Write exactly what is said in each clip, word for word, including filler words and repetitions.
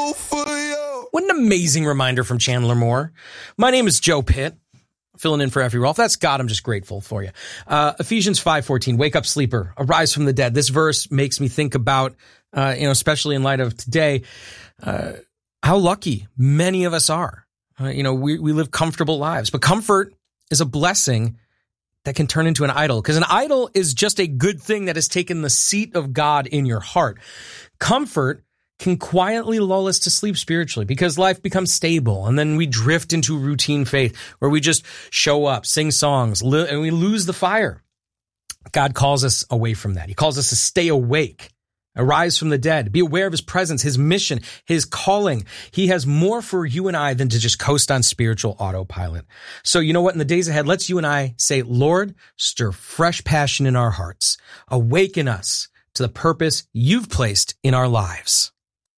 go for you. What an amazing reminder from Chandler Moore. My name is Joe Pitt, filling in for Effie Rolf. That's God, I'm just grateful for you. Uh, Ephesians five fourteen, wake up, sleeper, arise from the dead. This verse makes me think about, uh, you know, especially in light of today, uh, how lucky many of us are. Uh, you know, we, we live comfortable lives, but comfort is a blessing that can turn into an idol, because an idol is just a good thing that has taken the seat of God in your heart. Comfort can quietly lull us to sleep spiritually because life becomes stable, and then we drift into routine faith where we just show up, sing songs, li- and we lose the fire. God calls us away from that. He calls us to stay awake, arise from the dead, be aware of his presence, his mission, his calling. He has more for you and I than to just coast on spiritual autopilot. So you know what? In the days ahead, let's you and I say, Lord, stir fresh passion in our hearts. Awaken us to the purpose you've placed in our lives.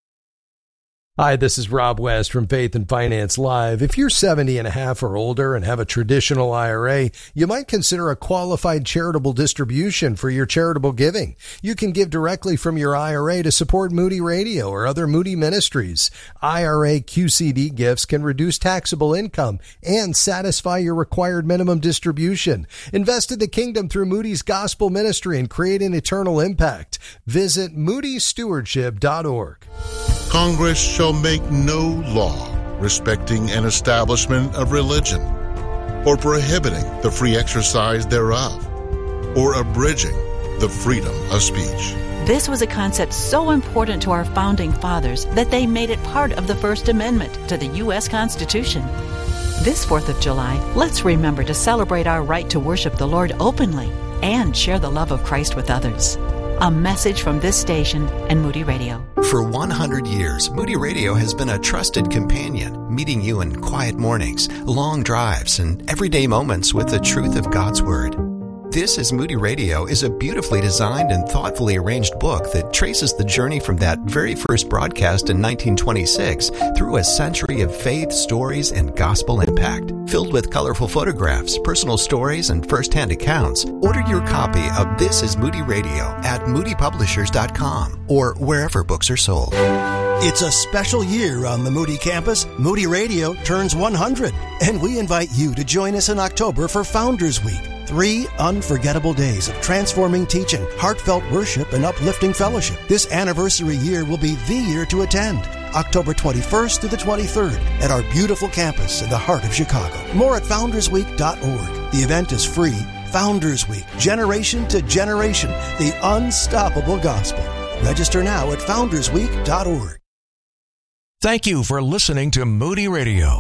Hi, this is Rob West from Faith and Finance Live. If you're seventy and a half or older and have a traditional I R A, you might consider a qualified charitable distribution for your charitable giving. You can give directly from your I R A to support Moody Radio or other Moody ministries. I R A Q C D gifts can reduce taxable income and satisfy your required minimum distribution. Invest in the kingdom through Moody's Gospel Ministry and create an eternal impact. Visit moody stewardship dot org. Congress shall make no law respecting an establishment of religion, or prohibiting the free exercise thereof, or abridging the freedom of speech. This was a concept so important to our founding fathers that they made it part of the First Amendment to the U S Constitution. This fourth of July, let's remember to celebrate our right to worship the Lord openly and share the love of Christ with others. A message from this station and Moody Radio. For one hundred years, Moody Radio has been a trusted companion, meeting you in quiet mornings, long drives, and everyday moments with the truth of God's Word. This is Moody Radio is a beautifully designed and thoughtfully arranged book that traces the journey from that very first broadcast in nineteen twenty-six through a century of faith, stories, and gospel impact. Filled with colorful photographs, personal stories, and first-hand accounts, order your copy of This is Moody Radio at moody publishers dot com or wherever books are sold. It's a special year on the Moody campus. Moody Radio turns one hundred, and we invite you to join us in October for Founders Week. Three unforgettable days of transforming teaching, heartfelt worship, and uplifting fellowship. This anniversary year will be the year to attend. October twenty-first to the twenty-third at our beautiful campus in the heart of Chicago. More at founders week dot org. The event is free. Founders Week, generation to generation, the unstoppable gospel. Register now at founders week dot org. Thank you for listening to Moody Radio.